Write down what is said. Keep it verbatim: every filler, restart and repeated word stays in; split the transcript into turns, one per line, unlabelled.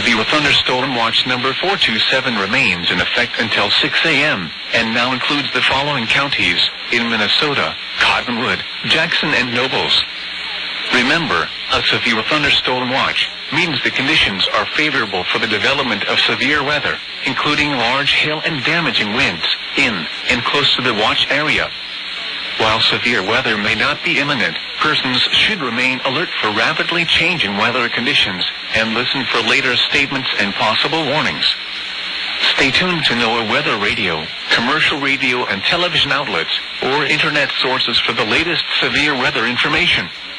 Severe thunderstorm watch number four two seven remains in effect until six a m and now includes the following counties in Minnesota: Cottonwood, Jackson, and Nobles. Remember, a severe thunderstorm watch means the conditions are favorable for the development of severe weather, including large hail and damaging winds, in and close to the watch area. While severe weather may not be imminent, persons should remain alert for rapidly changing weather conditions and listen for later statements and possible warnings. Stay tuned to NOAA Weather Radio, commercial radio and television outlets, or internet sources for the latest severe weather information.